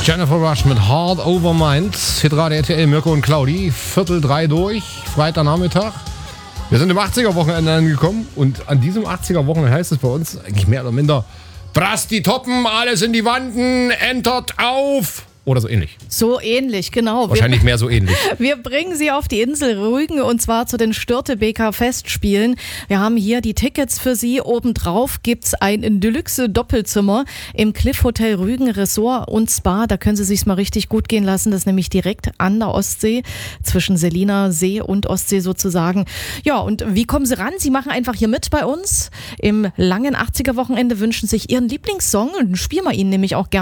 Jennifer Rush mit Hard Over Mind. Hier gerade RTL, Mirko und Claudi. 2:45 durch, Freitagnachmittag. Wir sind im 80er-Wochenende angekommen und an diesem 80er-Wochenende heißt es bei uns eigentlich mehr oder minder: Brast die Toppen, alles in die Wanden, entert auf! Oder so ähnlich. So ähnlich, genau. Wahrscheinlich mehr so ähnlich. Wir bringen Sie auf die Insel Rügen und zwar zu den Störtebeker Festspielen. Wir haben hier die Tickets für Sie. Obendrauf gibt's ein Deluxe-Doppelzimmer im Cliff Hotel Rügen Resort und Spa. Da können Sie sich's mal richtig gut gehen lassen. Das ist nämlich direkt an der Ostsee, zwischen Selina See und Ostsee sozusagen. Ja, und wie kommen Sie ran? Sie machen einfach hier mit bei uns. Im langen 80er-Wochenende wünschen sich Ihren Lieblingssong und spielen wir Ihnen nämlich auch gerne.